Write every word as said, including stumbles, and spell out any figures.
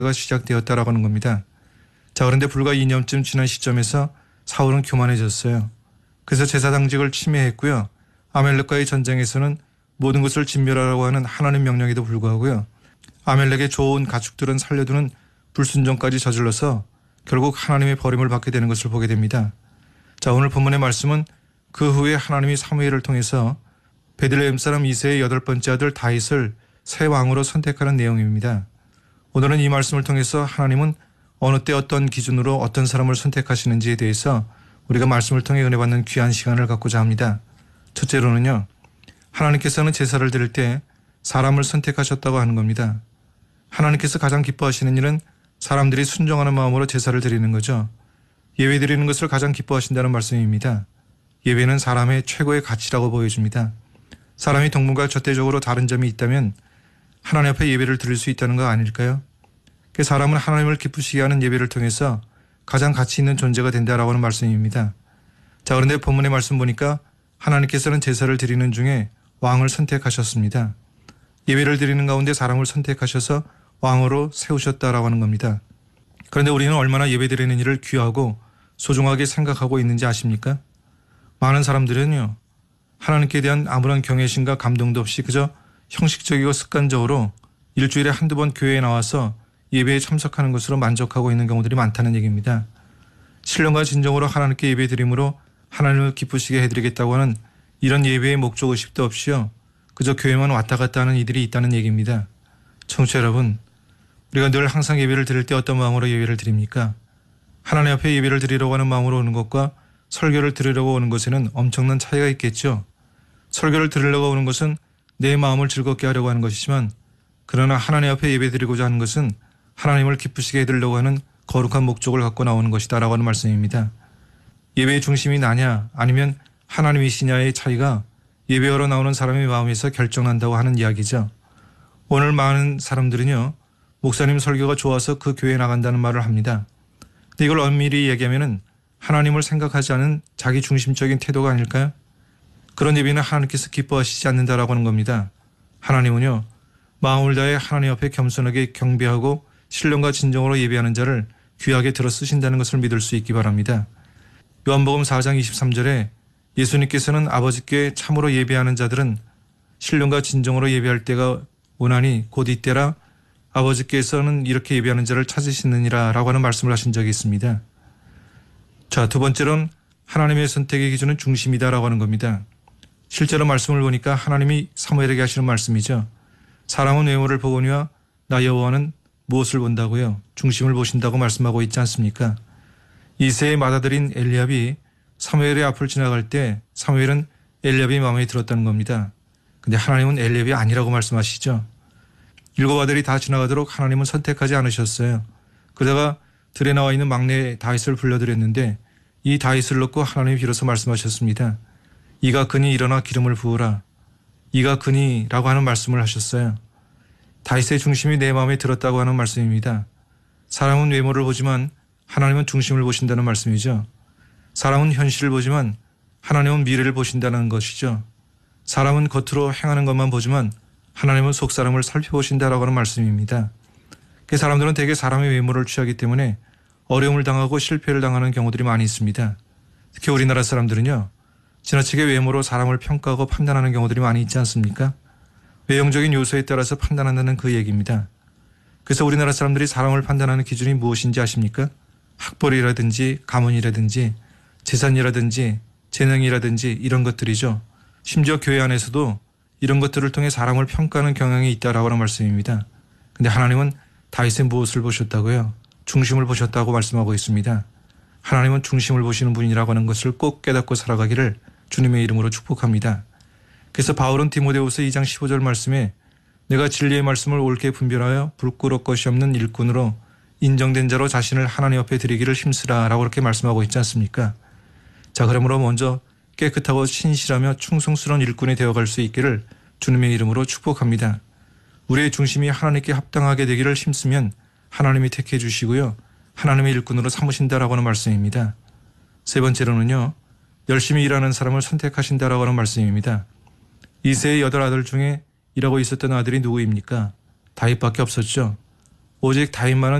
시작되었다라고 하는 겁니다. 자, 그런데 불과 이 년쯤 지난 시점에서 사울은 교만해졌어요. 그래서 제사 당직을 침해했고요. 아멜렉과의 전쟁에서는 모든 것을 진멸하라고 하는 하나님 명령에도 불구하고요. 아멜렉의 좋은 가축들은 살려두는 불순종까지 저질러서 결국 하나님의 버림을 받게 되는 것을 보게 됩니다. 자, 오늘 본문의 말씀은 그 후에 하나님이 사무엘을 통해서 베들레헴 사람 이새의 여덟 번째 아들 다윗을 새 왕으로 선택하는 내용입니다. 오늘은 이 말씀을 통해서 하나님은 어느 때 어떤 기준으로 어떤 사람을 선택하시는지에 대해서 우리가 말씀을 통해 은혜 받는 귀한 시간을 갖고자 합니다. 첫째로는요, 하나님께서는 제사를 드릴 때 사람을 선택하셨다고 하는 겁니다. 하나님께서 가장 기뻐하시는 일은 사람들이 순종하는 마음으로 제사를 드리는 거죠. 예배 드리는 것을 가장 기뻐하신다는 말씀입니다. 예배는 사람의 최고의 가치라고 보여줍니다. 사람이 동물과 절대적으로 다른 점이 있다면 하나님 앞에 예배를 드릴 수 있다는 거 아닐까요? 사람은 하나님을 기쁘시게 하는 예배를 통해서 가장 가치 있는 존재가 된다라고 하는 말씀입니다. 자, 그런데 본문의 말씀 보니까 하나님께서는 제사를 드리는 중에 왕을 선택하셨습니다. 예배를 드리는 가운데 사람을 선택하셔서 왕으로 세우셨다라고 하는 겁니다. 그런데 우리는 얼마나 예배 드리는 일을 귀하고 소중하게 생각하고 있는지 아십니까? 많은 사람들은요, 하나님께 대한 아무런 경외심과 감동도 없이 그저 형식적이고 습관적으로 일주일에 한두 번 교회에 나와서 예배에 참석하는 것으로 만족하고 있는 경우들이 많다는 얘기입니다. 신령과 진정으로 하나님께 예배 드림으로 하나님을 기쁘시게 해드리겠다고 하는 이런 예배의 목적의식도 없이요, 그저 교회만 왔다 갔다 하는 이들이 있다는 얘기입니다. 청취자 여러분, 우리가 늘 항상 예배를 드릴 때 어떤 마음으로 예배를 드립니까? 하나님 앞에 예배를 드리려고 하는 마음으로 오는 것과 설교를 들으려고 오는 것에는 엄청난 차이가 있겠죠. 설교를 들으려고 오는 것은 내 마음을 즐겁게 하려고 하는 것이지만, 그러나 하나님 앞에 예배 드리고자 하는 것은 하나님을 기쁘시게 해드리려고 하는 거룩한 목적을 갖고 나오는 것이다라고 하는 말씀입니다. 예배의 중심이 나냐 아니면 하나님이시냐의 차이가 예배하러 나오는 사람의 마음에서 결정난다고 하는 이야기죠. 오늘 많은 사람들은요, 목사님 설교가 좋아서 그 교회에 나간다는 말을 합니다. 근데 이걸 엄밀히 얘기하면은 하나님을 생각하지 않은 자기 중심적인 태도가 아닐까요? 그런 예배는 하나님께서 기뻐하시지 않는다라고 하는 겁니다. 하나님은요, 마음을 다해 하나님 앞에 겸손하게 경배하고 신령과 진정으로 예배하는 자를 귀하게 들어 쓰신다는 것을 믿을 수 있기 바랍니다. 요한복음 사 장 이십삼 절에 예수님께서는 아버지께 참으로 예배하는 자들은 신령과 진정으로 예배할 때가 오나니 곧 이때라 아버지께서는 이렇게 예배하는 자를 찾으시느니라 라고 하는 말씀을 하신 적이 있습니다. 자, 두 번째로는 하나님의 선택의 기준은 중심이다라고 하는 겁니다. 실제로 말씀을 보니까 하나님이 사무엘에게 하시는 말씀이죠. 사람은 외모를 보거니와 나 여호와는 무엇을 본다고요? 중심을 보신다고 말씀하고 있지 않습니까? 이새의 맏아들인 엘리압이 사무엘의 앞을 지나갈 때 사무엘은 엘리압이 마음에 들었다는 겁니다. 근데 하나님은 엘리압이 아니라고 말씀하시죠. 일곱 아들이 다 지나가도록 하나님은 선택하지 않으셨어요. 그러다가 들에 나와 있는 막내 다윗을 불러드렸는데 이 다윗을 놓고 하나님이 비로소 말씀하셨습니다. 이가 그니 일어나 기름을 부으라. 이가 그니 라고 하는 말씀을 하셨어요. 다윗의 중심이 내 마음에 들었다고 하는 말씀입니다. 사람은 외모를 보지만 하나님은 중심을 보신다는 말씀이죠. 사람은 현실을 보지만 하나님은 미래를 보신다는 것이죠. 사람은 겉으로 행하는 것만 보지만 하나님은 속사람을 살펴보신다라고 하는 말씀입니다. 그 사람들은 대개 사람의 외모를 취하기 때문에 어려움을 당하고 실패를 당하는 경우들이 많이 있습니다. 특히 우리나라 사람들은요, 지나치게 외모로 사람을 평가하고 판단하는 경우들이 많이 있지 않습니까? 외형적인 요소에 따라서 판단한다는 그 얘기입니다. 그래서 우리나라 사람들이 사람을 판단하는 기준이 무엇인지 아십니까? 학벌이라든지 가문이라든지 재산이라든지 재능이라든지 이런 것들이죠. 심지어 교회 안에서도 이런 것들을 통해 사람을 평가하는 경향이 있다라고 하는 말씀입니다. 근데 하나님은 다윗의 무엇을 보셨다고요? 중심을 보셨다고 말씀하고 있습니다. 하나님은 중심을 보시는 분이라고 하는 것을 꼭 깨닫고 살아가기를 주님의 이름으로 축복합니다. 그래서 바울은 디모데후서 이 장 십오 절 말씀에 내가 진리의 말씀을 옳게 분별하여 불꾸러 것이 없는 일꾼으로 인정된 자로 자신을 하나님 앞에 드리기를 힘쓰라 라고 그렇게 말씀하고 있지 않습니까? 자, 그러므로 먼저 깨끗하고 신실하며 충성스러운 일꾼이 되어갈 수 있기를 주님의 이름으로 축복합니다. 우리의 중심이 하나님께 합당하게 되기를 힘쓰면 하나님이 택해 주시고요, 하나님의 일꾼으로 삼으신다라고 하는 말씀입니다. 세 번째로는요, 열심히 일하는 사람을 선택하신다라고 하는 말씀입니다. 이새의 여덟 아들 중에 일하고 있었던 아들이 누구입니까? 다윗밖에 없었죠. 오직 다윗만은